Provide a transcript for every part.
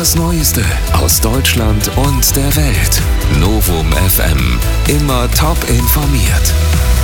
Das Neueste aus Deutschland und der Welt. Novum FM. Immer top informiert.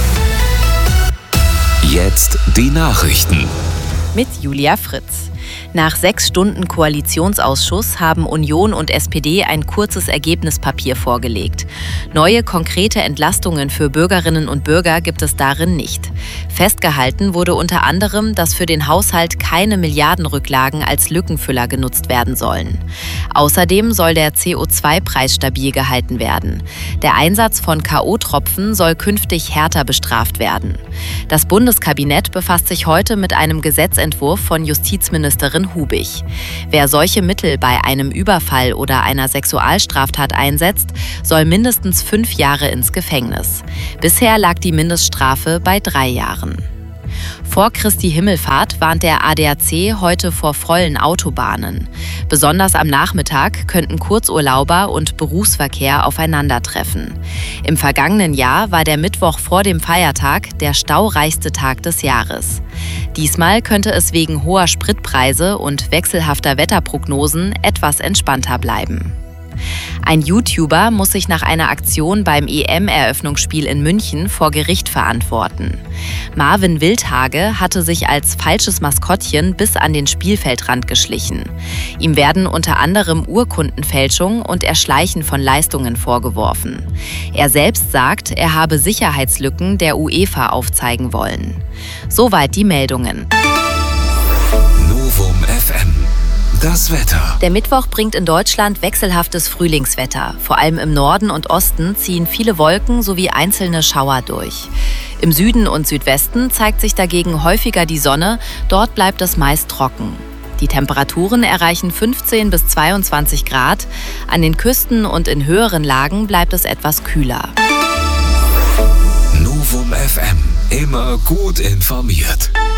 Jetzt die Nachrichten. Mit Julia Fritz. Nach 6 Stunden Koalitionsausschuss haben Union und SPD ein kurzes Ergebnispapier vorgelegt. Neue konkrete Entlastungen für Bürgerinnen und Bürger gibt es darin nicht. Festgehalten wurde unter anderem, dass für den Haushalt keine Milliardenrücklagen als Lückenfüller genutzt werden sollen. Außerdem soll der CO2-Preis stabil gehalten werden. Der Einsatz von K.O.-Tropfen soll künftig härter bestraft werden. Das Bundeskabinett befasst sich heute mit einem Gesetzentwurf von Justizministerin Hubig. Wer solche Mittel bei einem Überfall oder einer Sexualstraftat einsetzt, soll mindestens 5 Jahre ins Gefängnis. Bisher lag die Mindeststrafe bei 3 Jahren. Vor Christi Himmelfahrt warnt der ADAC heute vor vollen Autobahnen. Besonders am Nachmittag könnten Kurzurlauber und Berufsverkehr aufeinandertreffen. Im vergangenen Jahr war der Mittwoch vor dem Feiertag der staureichste Tag des Jahres. Diesmal könnte es wegen hoher Spritpreise und wechselhafter Wetterprognosen etwas entspannter bleiben. Ein YouTuber muss sich nach einer Aktion beim EM-Eröffnungsspiel in München vor Gericht verantworten. Marvin Wildhage hatte sich als falsches Maskottchen bis an den Spielfeldrand geschlichen. Ihm werden unter anderem Urkundenfälschung und Erschleichen von Leistungen vorgeworfen. Er selbst sagt, er habe Sicherheitslücken der UEFA aufzeigen wollen. Soweit die Meldungen. Novum FM. Das Wetter. Der Mittwoch bringt in Deutschland wechselhaftes Frühlingswetter. Vor allem im Norden und Osten ziehen viele Wolken sowie einzelne Schauer durch. Im Süden und Südwesten zeigt sich dagegen häufiger die Sonne, dort bleibt es meist trocken. Die Temperaturen erreichen 15 bis 22 Grad. An den Küsten und in höheren Lagen bleibt es etwas kühler. Novum FM. Immer gut informiert.